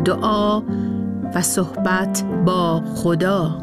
دعا و صحبت با خدا.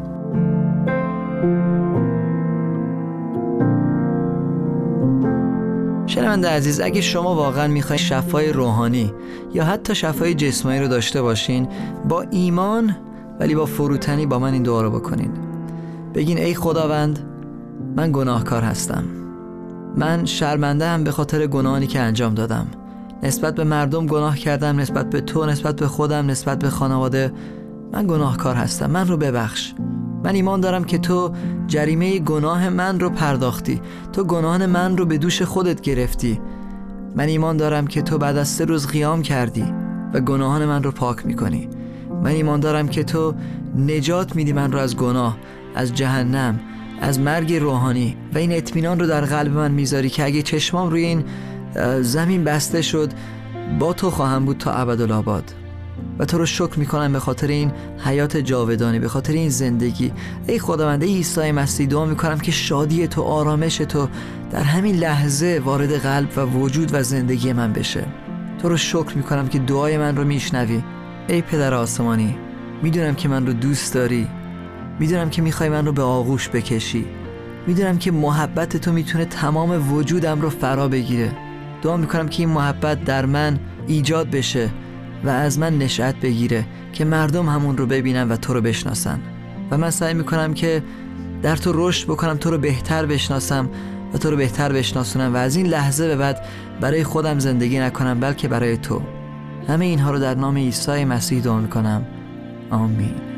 شنونده عزیز، اگه شما واقعا میخواین شفای روحانی یا حتی شفای جسمانی رو داشته باشین، با ایمان ولی با فروتنی با من این دعا رو بکنین. بگین ای خداوند، من گناهکار هستم. من شرمنده هم به خاطر گناهانی که انجام دادم. نسبت به مردم گناه کردم، نسبت به تو، نسبت به خودم، نسبت به خانواده. من گناهکار هستم، من رو ببخش. من ایمان دارم که تو جریمه گناه من رو پرداختی. تو گناهان من رو به دوش خودت گرفتی. من ایمان دارم که تو بعد از 3 روز قیام کردی و گناهان من رو پاک میکنی. من ایمان دارم که تو نجات میدی من رو از گناه، از جهنم، از مرگ روحانی، و این اطمینان رو در قلب من میذاری که اگه چشمام روی این زمین بسته شد، با تو خواهم بود تا ابدالآباد. و تو رو شکر میکنم به خاطر این حیات جاودانی، به خاطر این زندگی. ای خداوند، ای عیسی مسیح، دعا میکنم که شادی تو، آرامش تو در همین لحظه وارد قلب و وجود و زندگی من بشه. تو رو شکر میکنم که دعای من رو میشنوی. ای پدر آسمانی، میدونم که من رو دوست داری، میدونم که میخوای من رو به آغوش بکشی، میدونم که محبت تو میتونه تمام وجودم رو فرا بگیره. دعا میکنم که این محبت در من ایجاد بشه و از من نشأت بگیره که مردم همون رو ببینن و تو رو بشناسن. و من سعی میکنم که در تو رشد بکنم، تو رو بهتر بشناسم و تو رو بهتر بشناسونم و از این لحظه به بعد برای خودم زندگی نکنم بلکه برای تو. همه اینها رو در نام عیسی مسیح دعا میکنم. آمین.